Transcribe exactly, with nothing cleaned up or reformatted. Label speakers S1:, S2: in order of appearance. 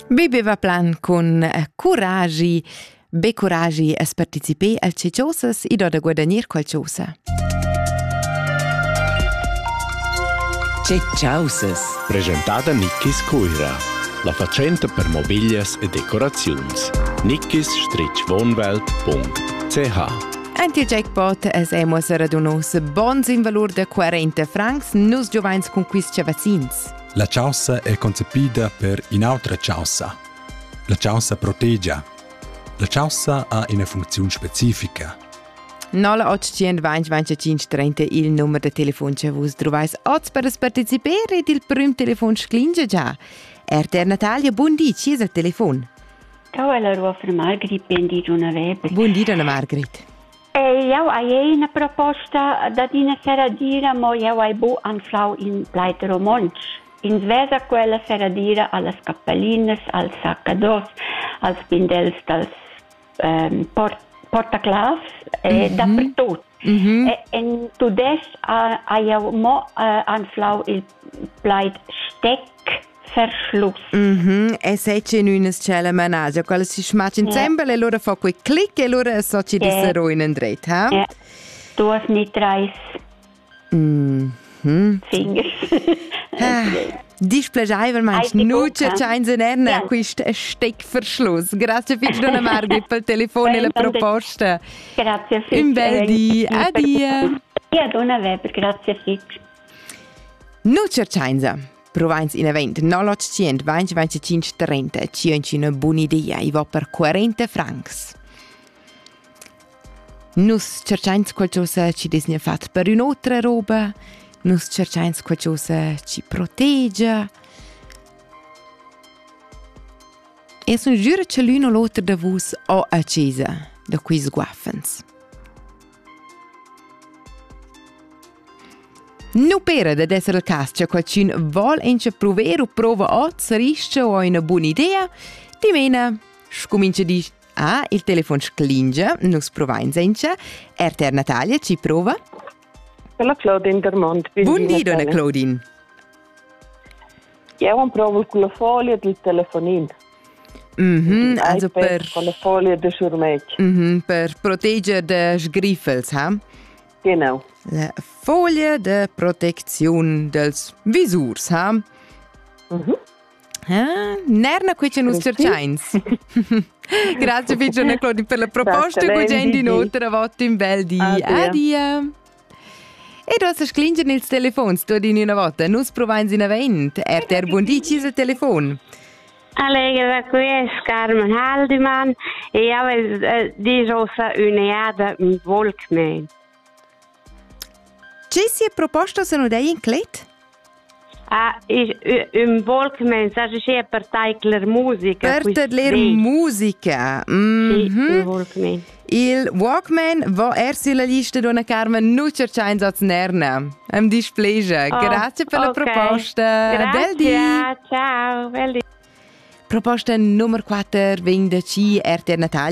S1: Bibeva plan con curagi, be curagi es participer al ceciosas i do da guadagner qualcosa.
S2: Ceciosas.
S3: Presentada Nickis Cuira, la facenta per mobilias e decoraziuns. nickis wohnwelt punkt c h.
S1: Anti jackpot es emos radunos bons in valor de quaranta francs, nus giovans con quis chavazins.
S4: La ciaussa è concepida per un'altra ciaussa. La ciaussa proteggia. La ciaussa ha una funzione specifica.
S1: Nola ottocento venticinque trenta il numero de telefon che vos trovais oz per participare ed il prim telefon sclinge già. Erter Natalia, buon dì, ci è il telefon?
S5: Ciao, alla ruofa Margrit, ben di Giona Weber.
S1: Buon dì, donna Margrit.
S5: E io ho una proposta da dina sera dire, ma io ho bu anflau in Pleit Romonsch. In svesa quella sera dire alle cappellines, al saccados, als bindels, als um, port portaclav, e mm-hmm. dappertutto. Mm-hmm. E in tudes ha io mo uh, anflau il Pleit Steckverschluss.
S1: Mhm, e se c'è una scella managgia, quella si smaccia insieme e allora fa quel clic e allora so ci dissero in andret, ha?
S5: Ja. Du hast nicht reis.
S1: Mhm.
S5: Fingers.
S1: Ah, displegiavel manch, nu cercain se nerna quist Steckverschluss. Grazie fich donna Margrit pel telefono e la proposta.
S5: Grazie fich.
S1: Un bel di, addio.
S5: Ja, donna Weber, grazie fich.
S1: Nu cercain se. Provains in event nollocento venticinque trenta. Ci ho una buona idea, i va per quaranta francs. Nus cercains qualcosa ci disnia fat per un'altra roba. Nus cercains qualcosa ci protegge. E sun giura che l'uno o l'altro da vos ho accesa da quis guaffens. Nu pera da essere il caso che qualcuno vuole ence provare o prova oz, risce o ha una buona idea, di mena scomincia di ah, il telefono sclinge, nus provains ence. Erter Natalia ci prova.
S6: Sono Claudine Dermont.
S1: Buondì, donna Claudine.
S6: Io ho un provo con la foglia del telefonino.
S1: Mhm, also per...
S6: Con la foglia del surmeccio.
S1: Mhm, per proteggere de sgriffels, ha?
S6: Genau.
S1: La foglia de protezione dels visurs, ha?
S6: Mhm.
S1: Ah, nerna qui c'è nus cercains. Grazie Figiona Claudine per la proposta, che gente in un'altra volta in bel di. Addio. E du hast schlingen nels telefons, tu di una volta, nus provains in event. Erter, buon dì, ci il telefon.
S7: Allegra, qui è Carmen Haldiman e io ho di rosa un'eada in Volkman.
S1: Ci si è proposto se non dai in clet?
S7: Ah, in Volkman, sa che è per taikler musica.
S1: Per taikler musica.
S7: Sì, in Volkman.
S1: Il Walkman va er sulla lista donna Carmen, nu cercains az nerna. Am displegia.
S7: Oh,
S1: grazie per la
S7: okay.
S1: proposta.
S7: Grazie,
S1: Beldi.
S7: ciao, beldi.
S1: Proposta numero quattro, vende ci Erter Natalia.